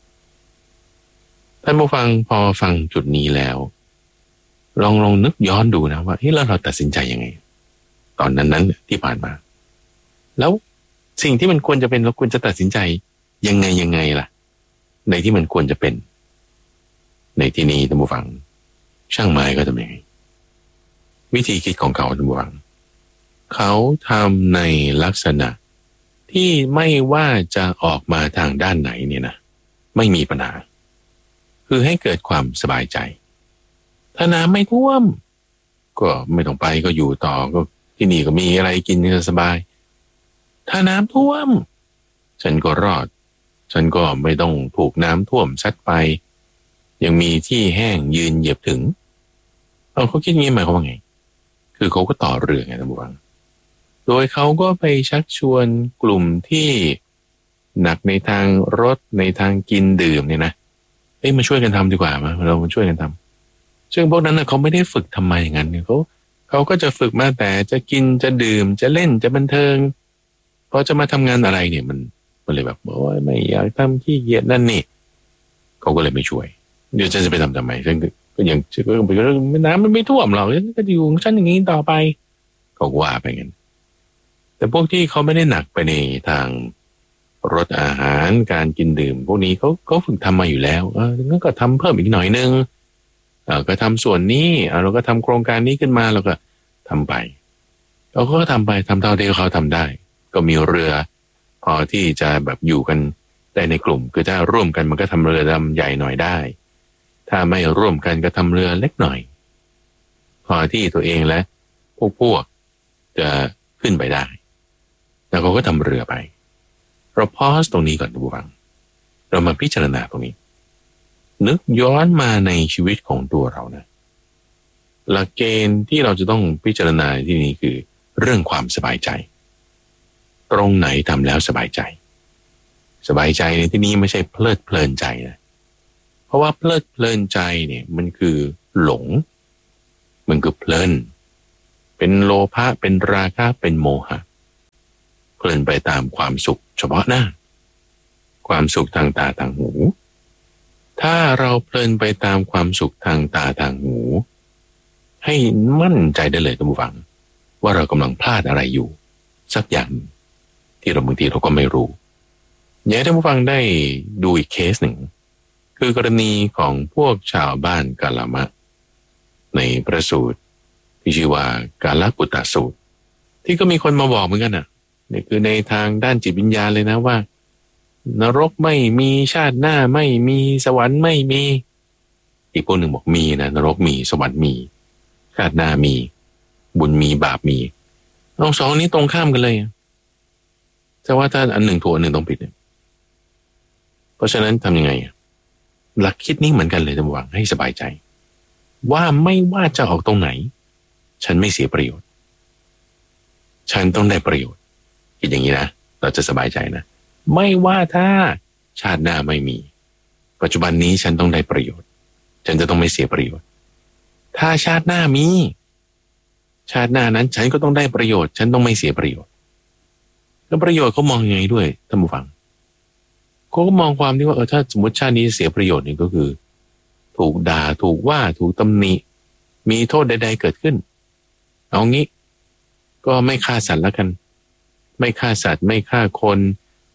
ท่านผู้ฟังพอฟังจุดนี้แล้วลองลองนึกย้อนดูนะว่าเฮ้ยแล้วเราตัดสินใจยังไงตอนนั้นนั้นที่ผ่านมาแล้วสิ่งที่มันควรจะเป็นเราควรจะตัดสินใจยังไงยังไงล่ะในที่มันควรจะเป็นในที่นี้ท่านผู้ฟังช่างไม้ก็ทำยังไงวิธีคิดของเขาท่านผู้ฟังเขาทำในลักษณะที่ไม่ว่าจะออกมาทางด้านไหนเนี่ยนะไม่มีปัญหาคือให้เกิดความสบายใจถ้าน้ำไม่ท่วมก็ไม่ต้องไปก็อยู่ต่อก็ที่นี่ก็มีอะไรกินสบายถ้าน้ำท่วมฉันก็รอดฉันก็ไม่ต้องถูกน้ำท่วมซัดไปยังมีที่แห้งยืนเหยียบถึงเอาเขาคิดงี้หมายความว่าไงคือเขาก็ต่อเรื่องไงท่านผู้ฟังโดยเขาก็ไปชักชวนกลุ่มที่หนักในทางรสในทางกินดื่มเนี่ยนะเอ้ยมาช่วยกันทำดีกว่ามาเรามาช่วยกันทำซึ่งพวกนั้นนะเขาไม่ได้ฝึกทำมาอย่างนั้นเขาเขาก็จะฝึกมาแต่จะกินจะดื่มจะเล่นจะบันเทิงพอจะมาทำงานอะไรเนี่ยมันมันเลยแบบโอ้ยไม่อยากทำขี้เกียจนั่นนี่เขาก็เลยไม่ช่วยเดี๋ยวฉันจะไปทำทำไมฉันก็อย่างก็ไปก็น้ำมันไม่ท่วมหรอกฉันก็อยู่ของฉันอย่างนี้ต่อไปเขาว่าไปงั้นแต่พวกที่เขาไม่ได้หนักไปในทางรสอาหารการกินดื่มพวกนี้เขาเขาฝึกทำมาอยู่แล้วเอองั้นก็ทำเพิ่มอีกหน่อยนึงเออก็ทำส่วนนี้เราก็ทำโครงการนี้ขึ้นมาเราก็ทำไปเราก็ทำไปทำเท่าที่เขาทำได้ก็มีเรือพอที่จะแบบอยู่กันได้ในกลุ่มคือถ้าร่วมกันมันก็ทำเรือลำใหญ่หน่อยได้ถ้าไม่ร่วมกันก็ทำเรือเล็กหน่อยพอที่ตัวเองและพวกพวกจะขึ้นไปได้แล้วเขาก็ทำเรือไปเราพอสตรงนี้ก่อนดูบ้างเรามาพิจารณาตรงนี้นึกย้อนมาในชีวิตของตัวเรานะหลักเกณฑ์ที่เราจะต้องพิจารณาที่นี้คือเรื่องความสบายใจตรงไหนทำแล้วสบายใจสบายใจในที่นี้ไม่ใช่เพลิดเพลินใจนะเพราะว่าเพลิดเพลินใจเนี่ยมันคือหลงมันคือเพลินเป็นโลภะเป็นราคะเป็นโมหะเพลินไปตามความสุขเฉพาะหน้าความสุขทางตาทางหูถ้าเราเพลินไปตามความสุขทางตาทางหูให้มั่นใจได้เลยท่านผู้ฟังว่าเรากำลังพลาดอะไรอยู่สักอย่างที่เราบางทีเราก็ไม่รู้อยากให้ท่านผู้ฟังได้ดูอีกเคสหนึ่งคือกรณีของพวกชาวบ้านกาลามะในพระสูตรที่ชื่อว่ากาลปุตตสูตรที่ก็มีคนมาบอกเหมือนกันน่ะนี่คือในทางด้านจิตวิญญาณเลยนะว่านรกไม่มีชาติหน้าไม่มีสวรรค์ไม่มีอีกพวกหนึ่งบอกมีนะนรกมีสวรรค์มีชาติหน้ามีบุญมีบาปมีเอาสองนี้ตรงข้ามกันเลยแต่ว่าถ้าอันหนึ่งถูกอันหนึ่งต้องผิดเพราะฉะนั้นทำยังไงหลักคิดนี้เหมือนกันเลยท่านผู้ฟังให้สบายใจว่าไม่ว่าจะออกตรงไหนฉันไม่เสียประโยชน์ฉันต้องได้ประโยชน์คิดอย่างนี้นะเราจะสบายใจนะไม่ว่าถ้าชาติหน้าไม่มีปัจจุบันนี้ฉันต้องได้ประโยชน์ฉันจะต้องไม่เสียประโยชน์ถ้าชาติหน้ามีชาติหน้านั้นฉันก็ต้องได้ประโยชน์ฉันต้องไม่เสียประโยชน์แล้วประโยชน์เขามองยังไงด้วยท่านผู้ฟังเขาก็มองความที่ว่าเออถ้าสมมติชาตินี้เสียประโยชน์นี่ก็คือถูกด่าถูกว่าถูกตำหนิมีโทษใดๆเกิดขึ้นเอางี้ก็ไม่ฆ่าสัตว์แล้วกันไม่ฆ่าสัตว์ไม่ฆ่าคน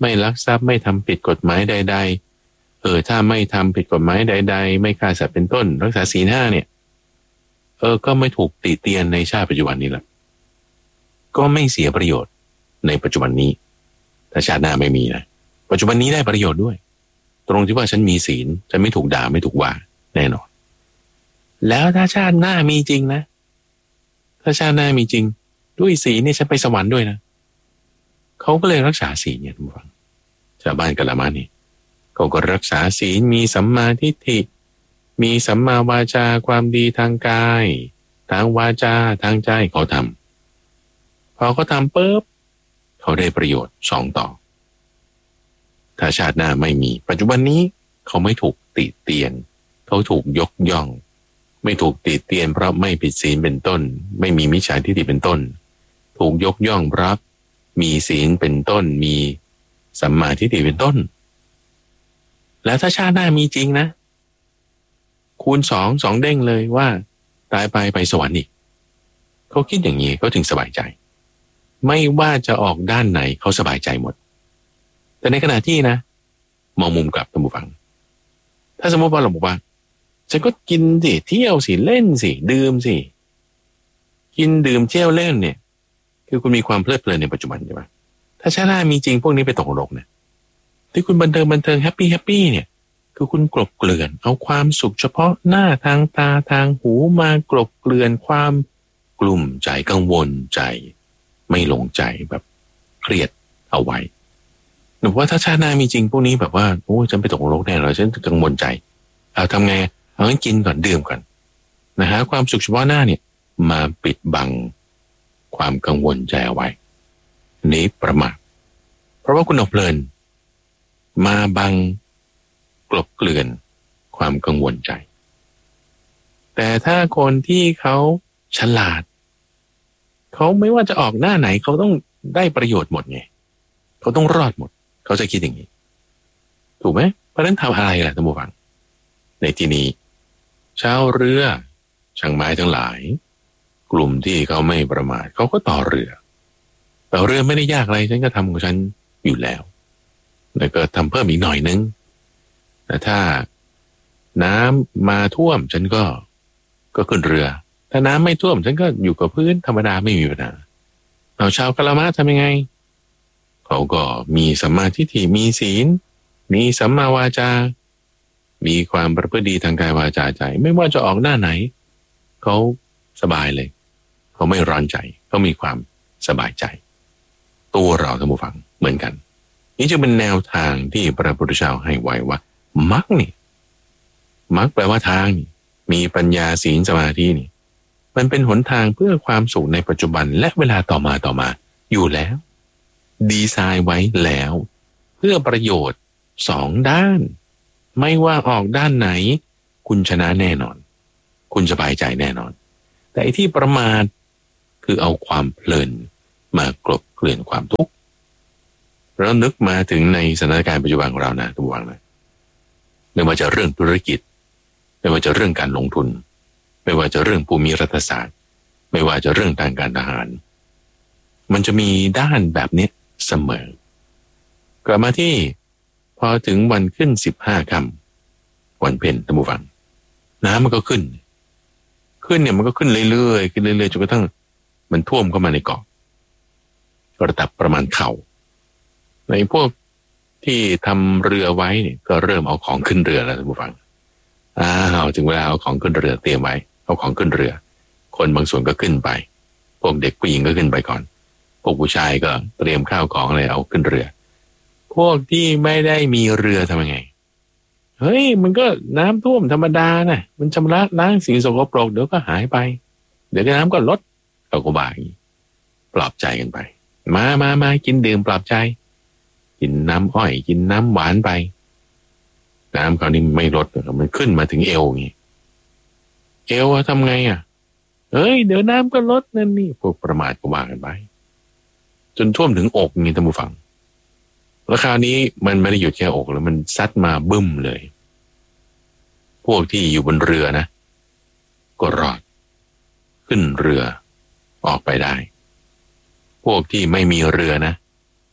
ไม่ลักทรัพย์ไม่ทำผิดกฎหมายใดๆเออถ้าไม่ทำผิดกฎหมายใดๆไม่ฆ่าสัตว์เป็นต้นรักษาศีลห้าเนี่ยเออก็ไม่ถูกติเตียนในชาติปัจจุบันนี้แหละก็ไม่เสียประโยชน์ในปัจจุบันนี้ถ้าชาติหน้าไม่มีนะปัจจุบันนี้ได้ประโยชน์ด้วยตรงที่ว่าฉันมีศีลฉันไม่ถูกด่าไม่ถูกว่าแน่นอนแล้วถ้าชาติหน้ามีจริงนะถ้าชาติหน้ามีจริงด้วยศีลเนี่ยฉันไปสวรรค์ด้วยนะเขาก็เลยรักษาศีลเนี่ยทุกฝั่งชาวบ้านกะละมานี่เขาก็รักษาศีลมีสัมมาทิฏฐิมีสัมมาวาจาความดีทางกายทางวาจาทางใจเขาทำพอเขาทำปุ๊บเขาได้ประโยชน์สองต่อถ้าชาติหน้าไม่มีปัจจุบันนี้เขาไม่ถูกติเตียนเขาถูกยกย่องไม่ถูกติเตียนเพราะไม่ผิดศีลเป็นต้นไม่มีมิจฉาทิฏฐิเป็นต้นถูกยกย่องเพราะมีศีลเป็นต้นมีสัมมาทิฏฐิเป็นต้นแล้วถ้าชาติหน้ามีจริงนะคูณสองสองเด้งเลยว่าตายไปไปสวรรค์อีกเขาคิดอย่างนี้เขาถึงสบายใจไม่ว่าจะออกด้านไหนเขาสบายใจหมดแต่ในขณะที่นะมองมุมกลับท่านผู้ฟังถ้าสมมติว่าเราบอกว่าฉันก็กินสิเที่ยวสิเล่นสิดื่มสิกินดื่มเที่ยวเล่นเนี่ยคือคุณมีความเพลิดเพลินในปัจจุบันใช่ไหมถ้าชาติหน้ามีจริงพวกนี้ไปตกนรกเนี่ยที่คุณบันเทิงบันเทิงแฮปปี้แฮปปี้เนี่ยคือคุณกลบเกลื่อนเอาความสุขเฉพาะหน้าทางตาทางหูมากลบเกลื่อนความกลุ่มใจกังวลใจไม่ลงใจแบบเครียดเอาไว้หนูว่าถ้าชาติหน้ามีจริงพวกนี้แบบว่าโอ้ฉันไปตกนรกแน่เลยฉันกังวลใจเอาทำไงเอางั้นกินก่อนดื่มก่อนนะฮะความสุขเฉพาะหน้าเนี่ยมาปิดบังความกังวลใจเอาไว้นี้ประมาทเพราะว่าคุณเอาเพลินมาบังกลบเกลื่อนความกังวลใจแต่ถ้าคนที่เขาฉลาดเขาไม่ว่าจะออกหน้าไหนเขาต้องได้ประโยชน์หมดไงเขาต้องรอดหมดเขาจะคิดอย่างนี้ถูกไหมเพราะนั้นทำอะไรล่ะท่านผู้ฟังในที่นี้ชาวเรือช่างไม้ทั้งหลายกลุ่มที่เขาไม่ประมาทเขาก็ต่อเรือต่อเรือไม่ได้ยากอะไรฉันก็ทำของฉันอยู่แล้วแล้วก็ทำเพิ่มอีกหน่อยนึงแต่ถ้าน้ำมาท่วมฉันก็ก็ขึ้นเรือถ้าน้ำไม่ท่วมฉันก็อยู่กับพื้นธรรมดาไม่มีปัญหาเอาชาวกะละมะทำยังไงเขาก็มีสัมมาทิฏฐิมีศีลมีสัมมาวาจามีความประพฤติดีทางกายวาจาใจไม่ว่าจะออกหน้าไหนเขาสบายเลยเขาไม่ร้อนใจเขามีความสบายใจตัวเราท่านผู้ฟังเหมือนกันนี่จะเป็นแนวทางที่พระพุทธเจ้าให้ไว้ว่ามรรคนี่มรรคแปลว่าทางนี่มีปัญญาศีลสมาธินี่มันเป็นหนทางเพื่อความสุขในปัจจุบันและเวลาต่อมาต่อมาอยู่แล้วดีไซน์ไว้แล้วเพื่อประโยชน์สองด้านไม่ว่าออกด้านไหนคุณชนะแน่นอนคุณสบายใจแน่นอนแต่ไอ้ที่ประมาทคือเอาความเพลินมากลบเกลื่อนความทุกข์เรานึกมาถึงในสถานการณ์ปัจจุบันของเรานะทุกวันนะไม่ว่าจะเรื่องธุรกิจไม่ว่าจะเรื่องการลงทุนไม่ว่าจะเรื่องภูมิรัฐศาสตร์ไม่ว่าจะเรื่องทางการทหารมันจะมีด้านแบบนี้เสมอกลับมาที่พอถึงวันขึ้นสิบห้าค่ำวันเพ็ญท่านผู้ฟังน้ำมันก็ขึ้นขึ้นเนี่ยมันก็ขึ้นเรื่อยๆขึ้นเรื่อยๆจนกระทั่งมันท่วมเข้ามาในเกาะระดับประมาณเข่าในพวกที่ทำเรือไว้เนี่ยก็เริ่มเอาของขึ้นเรือแล้วท่านผู้ฟังอ้าวถึงเวลาเอาของขึ้นเรือเตรียมไว้เอาของขึ้นเรือคนบางส่วนก็ขึ้นไปพวกเด็กผู้หญิงก็ขึ้นไปก่อนพวกผู้ชายก็เตรียมข้าวของอะไรเอาขึ้นเรือพวกที่ไม่ได้มีเรือทำยังไงเฮ้ยมันก็น้ำท่วมธรรมดานะมันชำระล้างสิ่งสกปรกเดี๋ยวก็หายไปเดี๋ยวน้ำก็ลดเขาก็บ่ายปลอบใจกันไปมามามากินดื่มปลอบใจกินน้ำอ้อยกินน้ำหวานไปน้ำคราวนี้ไม่ลดมันขึ้นมาถึงเอวอย่างนี้เอวทำไงอ่ะเฮ้ยเดี๋ยวน้ำก็ลดนั่นนี่พวกประมาทก็ว่ากันไปจนท่วมถึงอกนี่ท่านผู้ฟังแล้วคราวนี้มันไม่ได้หยุดแค่อกแล้วมันซัดมาบึ้มเลยพวกที่อยู่บนเรือนะก็รอดขึ้นเรือออกไปได้พวกที่ไม่มีเรือนะ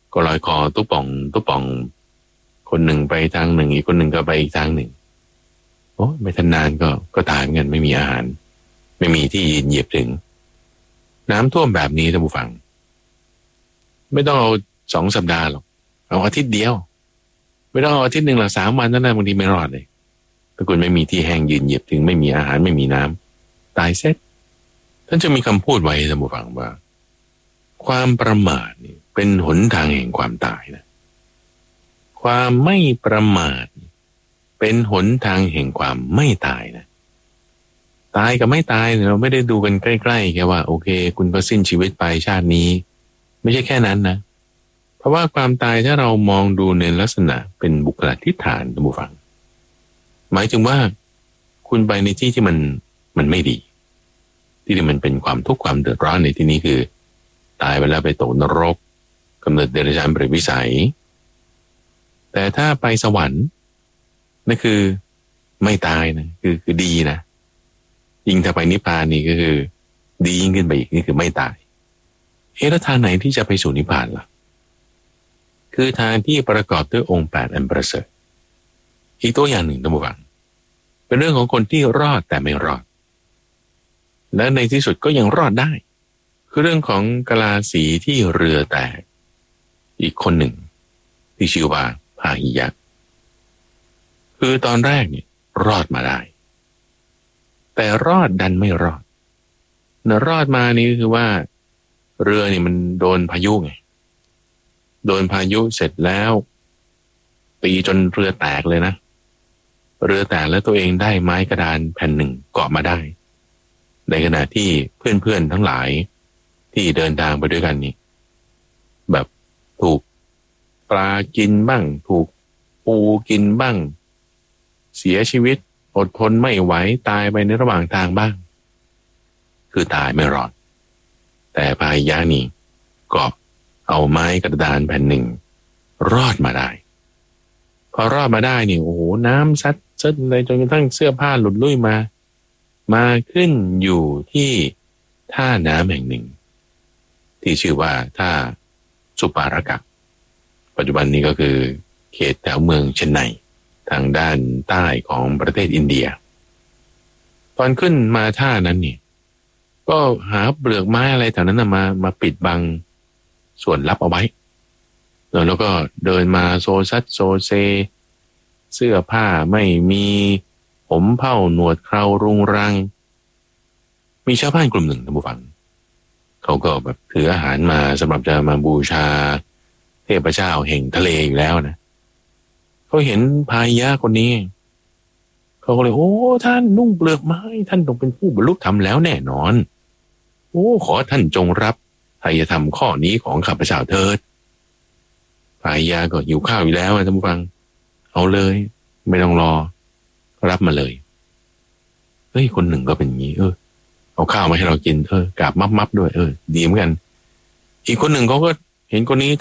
ก็ลอยคอตุ๊ป่องตุ๊ป่องคนหนึ่งไปทางหนึ่งอีกคนหนึ่งก็ไปอีกทางหนึ่งโอ้ไม่ทันนานก็ก็ตายเหมือนกันไม่มีอาหารไม่มีที่ยืนเหยียบถึงน้ำท่วมแบบนี้ท่านผู้ฟังไม่ต้องเอาสองสัปดาห์หรอกเอาอาทิตย์เดียวไม่ต้องเอาอาทิตย์หนึ่งหรอกสามวันนั่นแหละบางทีไม่รอดเลยถ้าคุณไม่มีที่แห้งยืนเหยียบถึงไม่มีอาหารไม่มีน้ำตายเสร็จท่านจะมีคำพูดไว้ท่านผู้ฟังว่าความประมาทนี่เป็นหนทางแห่งความตายนะความไม่ประมาทเป็นหนทางแห่งความไม่ตายนะตายกับไม่ตายเราไม่ได้ดูกันใกล้ๆแค่ว่าโอเคคุณก็สิ้นชีวิตไปชาตินี้ไม่ใช่แค่นั้นนะเพราะว่าความตายถ้าเรามองดูในลักษณะเป็นบุคลาธิฐานท่านผู้ฟังหมายถึงว่าคุณไปในที่ที่มันมันไม่ดีที่ที่มันเป็นความทุกข์ความเดือดร้อนในที่นี้คือตายไปแล้วไปตกนรกกำเนิดเดรัจฉานเปรตวิสัยแต่ถ้าไปสวรรค์นั่นคือไม่ตายนะคือคือดีนะยิ่งถ้าไปนิพพานนี่ก็คือดียิ่งขึ้นไปอีกนี่คือไม่ตายเอ๊ะแล้วทางไหนที่จะไปสู่นิพพานล่ะคือทางที่ประกอบด้วยองค์แปดอันประเสริฐอีกตัวอย่างหนึ่งท่านผู้ฟังเป็นเรื่องของคนที่รอดแต่ไม่รอดและในที่สุดก็ยังรอดได้คือเรื่องของกลาสีที่เรือแตกอีกคนหนึ่งที่ชื่อว่าพาหิยะคือตอนแรกเนี่ยรอดมาได้แต่รอดดันไม่รอดเนรอดมานี่คือว่าเรือนี่มันโดนพายุไงโดนพายุเสร็จแล้วตีจนเรือแตกเลยนะเรือแตกแล้วตัวเองได้ไม้กระดานแผ่นหนึ่งเกาะมาได้ในขณะที่เพื่อนๆทั้งหลายที่เดินทางไปด้วยกันนี่แบบถูกปลากินบ้างถูกปูกินบ้างเสียชีวิตอดทนไม่ไหวตายไปในระหว่างทางบ้างคือตายไม่รอดแต่พาหิยะนี่ก็เอาไม้กระดานแผ่นหนึ่งรอดมาได้พอรอดมาได้นี่โอ้โหน้ำซัดซัดเลยจนกระทั่งเสื้อผ้าหลุดลุ่ยมามาขึ้นอยู่ที่ท่าน้ำแห่งหนึ่งที่ชื่อว่าท่าสุปารากะปัจจุบันนี้ก็คือเขตแถวเมืองเชนไนทางด้านใต้ของประเทศอินเดียตอนขึ้นมาท่านั้นนี่ก็หาเปลือกไม้อะไรแถวนั้นมามาปิดบังส่วนลับเอาไว้แล้วก็เดินมาโซซัดโซเซเสื้อผ้าไม่มีผมเผ้าหนวดเครารุงรังมีชาวบ้านกลุ่มหนึ่งท่านผู้ฟังเขาก็แบบถืออาหารมาสำหรับจะมาบูชาเทพเจ้าแห่งทะเลอยู่แล้วนะเขาเห็นพาหิยะคนนี้เขาก็เลยโอ้ท่านนุ่งเปลือกไม้ท่านต้องเป็นผู้บรรลุธรรมแล้วแน่นอนโอ้ขอท่านจงรับไตรธรรมข้อนี้ของข้าพเจ้าเถิดพาหิยะก็หิวข้าวอยู่แล้วท่านผู้ฟังเอาเลยไม่ต้องรอรับมาเลยเฮ้ยคนหนึ่งก็เป็นอย่างนี้เออเอาข้าวมาให้เรากินเออกราบมับมับด้วยเออดีเหมือนกันอีกคนหนึ่งเขาก็เห็นคนนี้